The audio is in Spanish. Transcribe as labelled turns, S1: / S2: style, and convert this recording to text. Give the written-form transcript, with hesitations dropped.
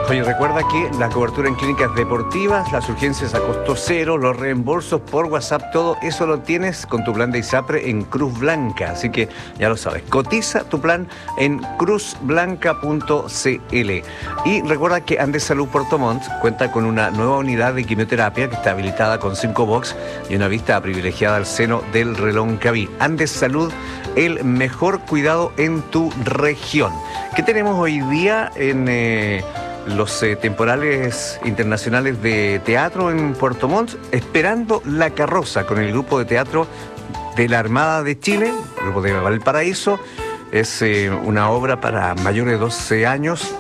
S1: Oye, recuerda que la cobertura en clínicas deportivas, las urgencias a costo cero, los reembolsos por WhatsApp, todo eso lo tienes con tu plan de ISAPRE en Cruz Blanca. Así que ya lo sabes, cotiza tu plan en cruzblanca.cl. Y recuerda que Andes Salud Puerto Montt cuenta con una nueva unidad de quimioterapia que está habilitada con 5 box y una vista privilegiada al seno del Reloncaví. Andes Salud, el mejor cuidado en tu región. ¿Qué tenemos hoy día en los temporales internacionales de teatro en Puerto Montt? Esperando la carroza, con el grupo de teatro de la Armada de Chile, el grupo de Valparaíso. Es una obra para mayores de 12 años